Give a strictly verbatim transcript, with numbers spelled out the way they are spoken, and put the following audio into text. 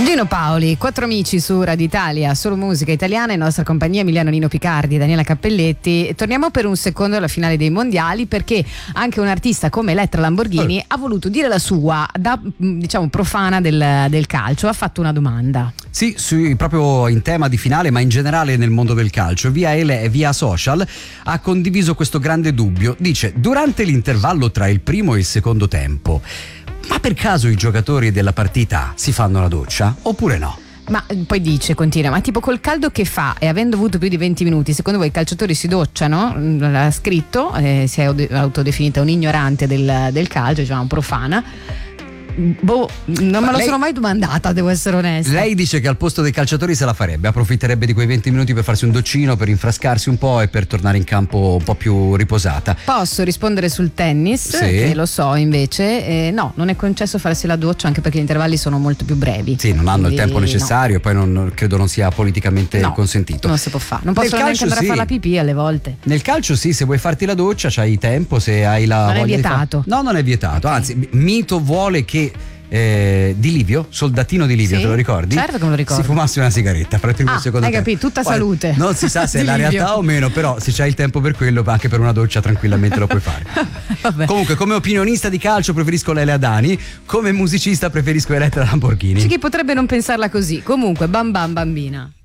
Gino Paoli, quattro amici su Radio Italia, solo musica italiana, in nostra compagnia Emiliano Nino Picardi e Daniela Cappelletti. Torniamo per un secondo alla finale dei mondiali, perché anche un artista come Elettra Lamborghini oh. ha voluto dire la sua da, diciamo, profana del, del calcio. Ha fatto una domanda. Sì, sì, proprio in tema di finale, ma in generale nel mondo del calcio. Via ele, via social ha condiviso questo grande dubbio. Dice: durante l'intervallo tra il primo e il secondo tempo, ma per caso i giocatori della partita si fanno la doccia oppure no? Ma poi dice, continua, ma tipo col caldo che fa e avendo avuto più di venti minuti, secondo voi i calciatori si docciano? L'ha scritto, eh, si è autodefinita un'ignorante del, del calcio, diciamo profana. Boh, non me lo lei, sono mai domandata, devo essere onesta. Lei dice che al posto dei calciatori se la farebbe, approfitterebbe di quei venti minuti per farsi un doccino, per rinfrescarsi un po' e per tornare in campo un po' più riposata. Posso rispondere sul tennis, sì. che lo so invece, eh, no, non è concesso farsi la doccia, anche perché gli intervalli sono molto più brevi. Sì, non hanno quindi, il tempo necessario, no. Poi non, credo non sia politicamente no, consentito. Non si può fare, non possono neanche andare sì. a fare la pipì alle volte. Nel calcio sì, se vuoi farti la doccia c'hai tempo, se hai la non voglia è vietato. Di fa... No, non è vietato, okay. Anzi, Mito vuole che Eh, Di Livio, soldatino Di Livio, sì, te lo ricordi? Certo che me lo ricordo. Si fumasse una sigaretta fra il primo ah, e il secondo hai tempo. capito, tutta Poi, salute. Non si sa se è la realtà o meno, però se c'hai il tempo per quello, anche per una doccia tranquillamente lo puoi fare. Vabbè. Comunque, come opinionista di calcio preferisco Lele Adani, come musicista preferisco Elettra Lamborghini. C'è chi potrebbe non pensarla così. Comunque, bam bam bambina.